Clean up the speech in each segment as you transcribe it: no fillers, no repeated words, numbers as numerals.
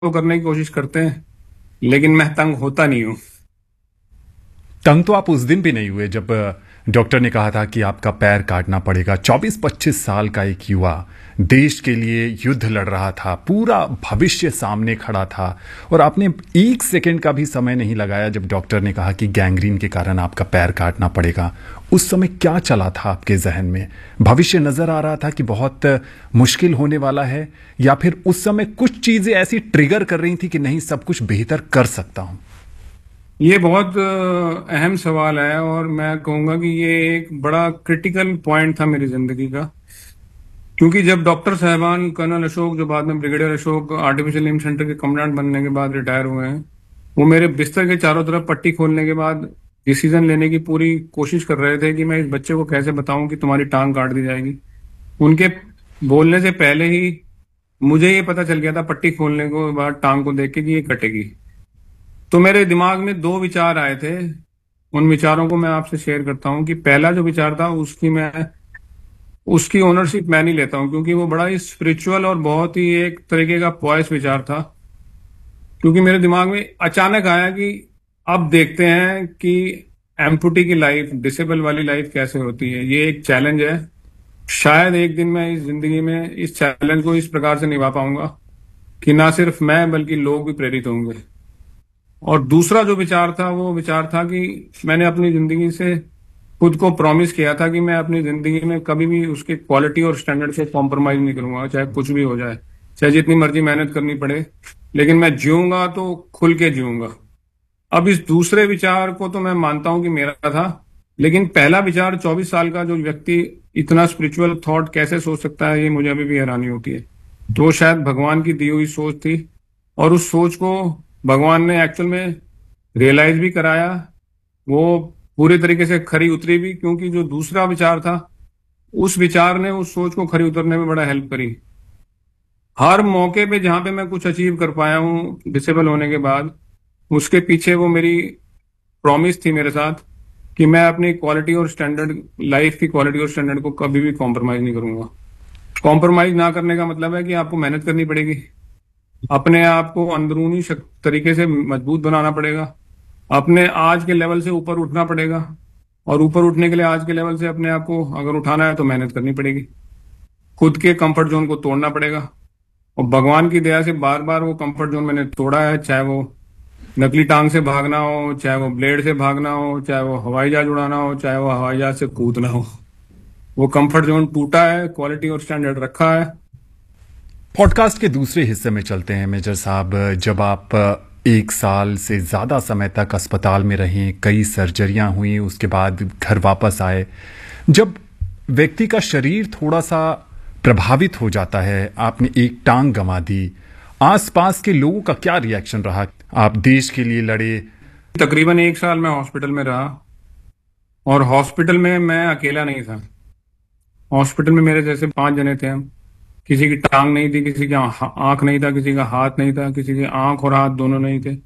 तो करने की कोशिश करते हैं, लेकिन मैं तंग होता नहीं हूँ। तंग तो आप उस दिन भी नहीं हुए जब डॉक्टर ने कहा था कि आपका पैर काटना पड़ेगा। 24-25 साल का एक युवा देश के लिए युद्ध लड़ रहा था, पूरा भविष्य सामने खड़ा था, और आपने एक सेकंड का भी समय नहीं लगाया जब डॉक्टर ने कहा कि गैंग्रीन के कारण आपका पैर काटना पड़ेगा। उस समय क्या चला था आपके जहन में? भविष्य नजर आ रहा था कि बहुत मुश्किल होने वाला है, या फिर उस समय कुछ चीजें ऐसी ट्रिगर कर रही थी कि नहीं, सब कुछ बेहतर कर सकता हूं? ये बहुत अहम सवाल है, और मैं कहूँगा कि ये एक बड़ा क्रिटिकल पॉइंट था मेरी जिंदगी का। क्योंकि जब डॉक्टर साहबान कर्नल अशोक, जो बाद में brigadier Ashok artificial limb centre के कमांडेंट बनने के बाद रिटायर हुए हैं, वो मेरे बिस्तर के चारों तरफ पट्टी खोलने के बाद डिसीजन लेने की पूरी कोशिश कर रहे थे कि मैं इस बच्चे को कैसे बताऊं कि तुम्हारी टांग काट दी जाएगी। उनके बोलने से पहले ही मुझे ये पता चल गया था पट्टी खोलने के बाद टांग को देख के कि ये कटेगी। तो मेरे दिमाग में दो विचार आए थे। उन विचारों को मैं आपसे शेयर करता हूँ कि पहला जो विचार था उसकी ओनरशिप मैं नहीं लेता हूँ, क्योंकि वो बड़ा ही स्पिरिचुअल और बहुत ही एक तरीके का पॉयस विचार था। क्योंकि मेरे दिमाग में अचानक आया कि अब देखते हैं कि एम्पुटी की लाइफ, डिसेबल वाली लाइफ कैसे होती है। ये एक चैलेंज है। शायद एक दिन मैं इस जिंदगी में इस चैलेंज को इस प्रकार से निभा पाऊंगा कि ना सिर्फ मैं बल्कि लोग भी प्रेरित होंगे। और दूसरा जो विचार था वो विचार था कि मैंने अपनी जिंदगी से खुद को प्रॉमिस किया था कि मैं अपनी जिंदगी में कभी भी उसके क्वालिटी और स्टैंडर्ड से कॉम्प्रोमाइज नहीं करूंगा, चाहे कुछ भी हो जाए, चाहे जितनी मर्जी मेहनत करनी पड़े, लेकिन मैं जीऊंगा तो खुल के जीऊंगा। अब इस दूसरे विचार को तो मैं मानता हूं कि मेरा था, लेकिन पहला विचार, 24 साल का जो व्यक्ति इतना स्पिरिचुअल थॉट कैसे सोच सकता है, ये मुझे अभी भी हैरानी होती है। तो वो शायद भगवान की दी हुई सोच थी, और उस सोच को भगवान ने एक्चुअल में रियलाइज भी कराया। वो पूरे तरीके से खरी उतरी भी, क्योंकि जो दूसरा विचार था, उस विचार ने उस सोच को खरी उतरने में बड़ा हेल्प करी। हर मौके पे जहां पे मैं कुछ अचीव कर पाया हूँ डिसेबल होने के बाद, उसके पीछे वो मेरी प्रॉमिस थी मेरे साथ कि मैं अपनी क्वालिटी और स्टैंडर्ड, लाइफ की क्वालिटी और स्टैंडर्ड को कभी भी कॉम्प्रोमाइज नहीं करूंगा। कॉम्प्रोमाइज ना करने का मतलब है कि आपको मेहनत करनी पड़ेगी, अपने आप को अंदरूनी तरीके से मजबूत बनाना पड़ेगा, अपने आज के लेवल से ऊपर उठना पड़ेगा। और ऊपर उठने के लिए आज के लेवल से अपने आप को अगर उठाना है तो मेहनत करनी पड़ेगी, खुद के कंफर्ट जोन को तोड़ना पड़ेगा। और भगवान की दया से बार बार वो कंफर्ट जोन मैंने तोड़ा है, चाहे वो नकली टांग से भागना हो, चाहे वो ब्लेड से भागना हो, चाहे वो हवाई जहाज उड़ाना हो, चाहे वो हवाई जहाज से कूदना हो। वो कंफर्ट जोन टूटा है, क्वालिटी और स्टैंडर्ड रखा है। पॉडकास्ट के दूसरे हिस्से में चलते हैं मेजर साहब। जब आप 1 साल से ज़्यादा समय तक अस्पताल में रहे, कई सर्जरियां हुई, उसके बाद घर वापस आए, जब व्यक्ति का शरीर थोड़ा सा प्रभावित हो जाता है, आपने एक टांग गंवा दी, आसपास के लोगों का क्या रिएक्शन रहा? आप देश के लिए लड़े। तकरीबन 1 साल मैं हॉस्पिटल में रहा, और हॉस्पिटल में मैं अकेला नहीं था। हॉस्पिटल में मेरे जैसे 5 जने थे हम। किसी की टांग नहीं थी, किसी की आंख नहीं था, किसी का हाथ नहीं था, किसी की आंख और हाथ दोनों नहीं थे,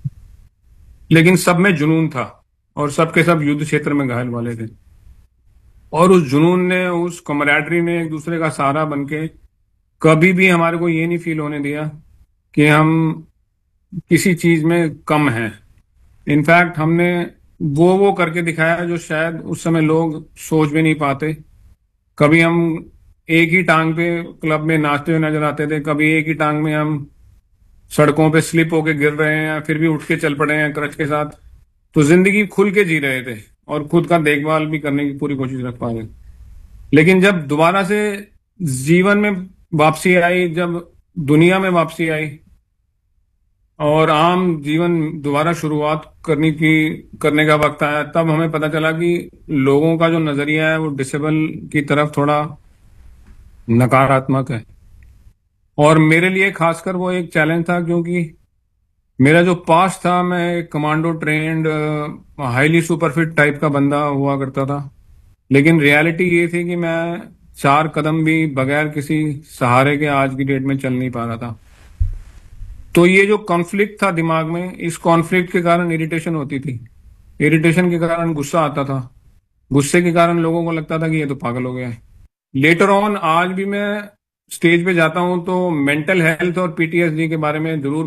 लेकिन सब में जुनून था। और सब के सब युद्ध क्षेत्र में घायल वाले थे। और उस जुनून ने, उस कमराडरी ने एक दूसरे का सहारा बन के कभी भी हमारे को ये नहीं फील होने दिया कि हम किसी चीज में कम हैं। इनफैक्ट हमने वो करके दिखाया जो शायद उस समय लोग सोच भी नहीं पाते। कभी हम एक ही टांग पे क्लब में नाचते हुए नजर आते थे, कभी एक ही टांग में हम सड़कों पे स्लिप होके गिर रहे हैं, या फिर भी उठ के चल पड़े हैं क्रच के साथ। तो जिंदगी खुल के जी रहे थे, और खुद का देखभाल भी करने की पूरी कोशिश रख पा रहे थे। लेकिन जब दोबारा से जीवन में वापसी आई, जब दुनिया में वापसी आई, और आम जीवन दोबारा शुरुआत करने का वक्त आया, तब हमें पता चला कि लोगों का जो नजरिया है वो डिसेबल की तरफ थोड़ा नकारात्मक है। और मेरे लिए खासकर वो एक चैलेंज था, क्योंकि मेरा जो पास्ट था, मैं एक कमांडो ट्रेंड, हाईली सुपरफिट टाइप का बंदा हुआ करता था। लेकिन रियलिटी ये थी कि मैं 4 कदम भी बगैर किसी सहारे के आज की डेट में चल नहीं पा रहा था। तो ये जो कॉन्फ्लिक्ट था दिमाग में, इस कॉन्फ्लिक्ट के कारण इरिटेशन होती थी, इरिटेशन के कारण गुस्सा आता था, गुस्से के कारण लोगों को लगता था कि ये तो पागल हो गया है। लेटर ऑन आज भी मैं स्टेज पे जाता हूँ तो मेंटल हेल्थ और पीटीएसडी के बारे में जरूर